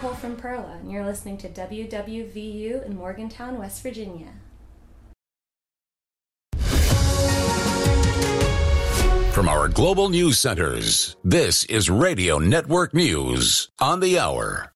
Nicole from Perla, and you're listening to WWVU in Morgantown, West Virginia. From our global news centers, this is Radio Network News on the Hour.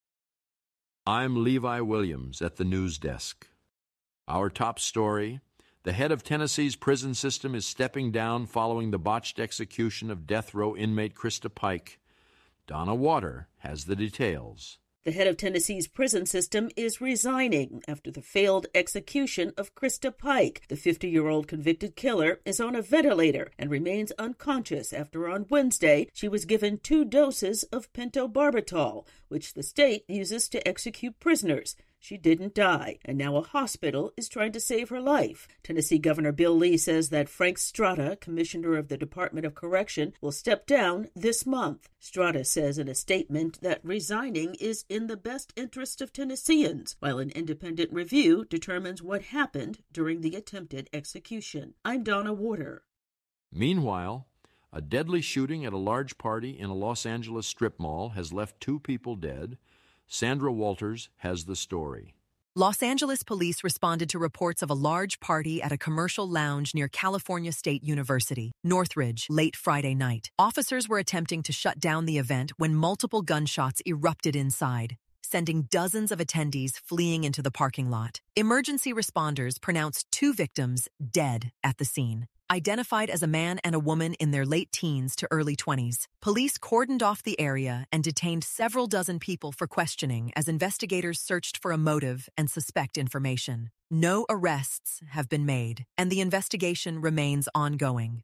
I'm Levi Williams at the news desk. Our top story: the head of Tennessee's prison system is stepping down following the botched execution of death row inmate Krista Pike. Donna Water has the details. The head of Tennessee's prison system is resigning after the failed execution of Krista Pike. The 50-year-old convicted killer is on a ventilator and remains unconscious after on Wednesday she was given 2 doses of pentobarbital, which the state uses to execute prisoners. She didn't die, and now a hospital is trying to save her life. Tennessee Governor Bill Lee says that Frank Strata, commissioner of the Department of Correction, will step down this month. Strata says in a statement that resigning is in the best interest of Tennesseans, while an independent review determines what happened during the attempted execution. I'm Donna Water. Meanwhile, a deadly shooting at a large party in a Los Angeles strip mall has left 2 people dead. Sandra Walters has the story. Los Angeles police responded to reports of a large party at a commercial lounge near California State University, Northridge, late Friday night. Officers were attempting to shut down the event when multiple gunshots erupted inside, sending dozens of attendees fleeing into the parking lot. Emergency responders pronounced 2 victims dead at the scene, identified as a man and a woman in their late teens to early 20s. Police cordoned off the area and detained several dozen people for questioning as investigators searched for a motive and suspect information. No arrests have been made, and the investigation remains ongoing.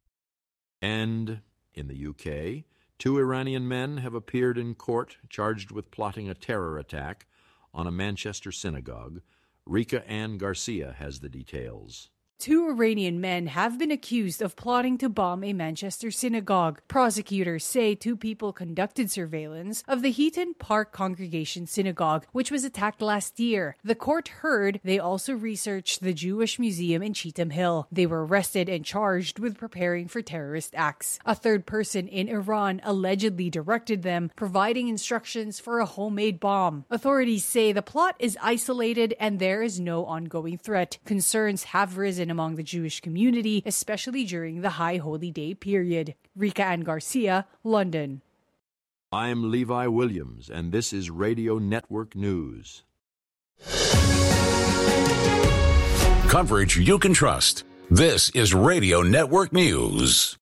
And in the UK, 2 Iranian men have appeared in court charged with plotting a terror attack on a Manchester synagogue. Rika Ann Garcia has the details. 2 Iranian men have been accused of plotting to bomb a Manchester synagogue. Prosecutors say 2 people conducted surveillance of the Heaton Park Congregation Synagogue, which was attacked last year. The court heard they also researched the Jewish Museum in Cheetham Hill. They were arrested and charged with preparing for terrorist acts. A 3rd person in Iran allegedly directed them, providing instructions for a homemade bomb. Authorities say the plot is isolated and there is no ongoing threat. Concerns have risen among the Jewish community, especially during the High Holy Day period. Rika Ann Garcia, London. I'm Levi Williams, and this is Radio Network News. Coverage you can trust. This is Radio Network News.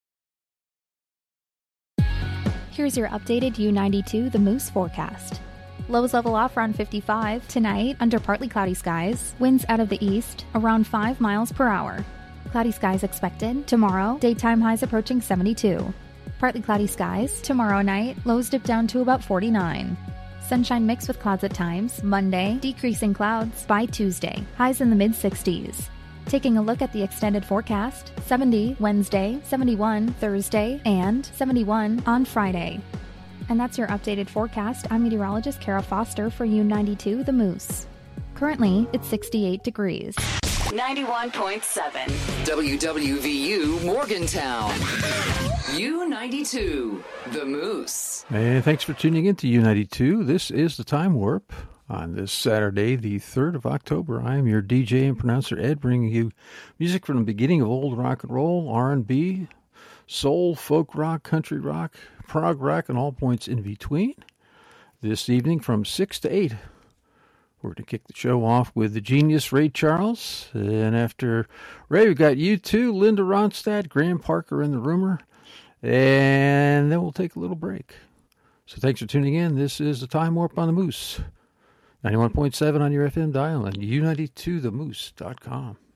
Here's your updated U92 The Moose forecast. Lows level off around 55. Tonight, under partly cloudy skies. Winds out of the east, around 5 miles per hour. Cloudy skies expected. Tomorrow, daytime highs approaching 72. Partly cloudy skies. Tomorrow night, lows dip down to about 49. Sunshine mixed with clouds at times. Monday, decreasing clouds. By Tuesday, highs in the mid-60s. Taking a look at the extended forecast. 70 Wednesday, 71 Thursday, and 71 on Friday. And that's your updated forecast. I'm meteorologist Kara Foster for U92 The Moose. Currently, it's 68 degrees. 91.7 WWVU Morgantown. U92 The Moose. And thanks for tuning in to U92. This is the Time Warp. On this Saturday, the 3rd of October, I am your DJ and pronouncer Ed, bringing you music from the beginning of old rock and roll, R&B, soul, folk rock, country rock, prog rock, and all points in between. This evening from 6 to 8, we're going to kick the show off with the genius Ray Charles. And after Ray, we've got U2, Linda Ronstadt, Graham Parker, and the Rumor. And then we'll take a little break. So thanks for tuning in. This is the Time Warp on the Moose. 91.7 on your FM dial and U92themoose.com.